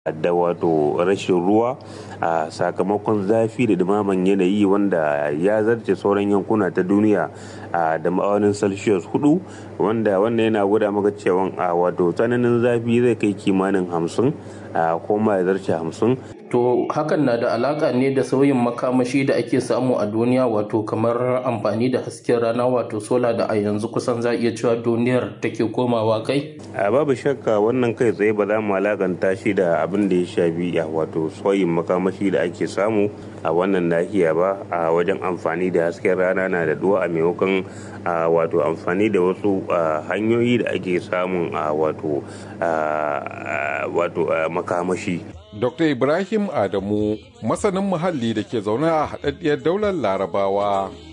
da wato rashin ruwa a sakamakon zafi da dumaman yanayi wanda ya zarce sauran yankuna ta duniya da ma'aunin celsius 4 wanda wannan yana gwada maka cewa wato tsananin zafi zai kai kimanin 50 ko ma ya zarce 50. To hakan na da alaka ne da sauyin makamashi da ake samu a duniya, wato kamar amfani da hasken rana wato sola da a yanzu kusan za iya cewa duniyar take komawa kai? Babu shakka wannan kai tsaye ba za mu alakanta shi da abin da ya shafi wato sauyin makamashi da ake samu a wannan nahiya ba a wajen amfani da hasken rana na da duwa a maimakon wato amfani da wasu hanyoyi da ake samun wato makamashi. Dr. Ibrahim Adamu, masanin muhalli da ke zaune a haɗaɗɗiyar daular Larabawa.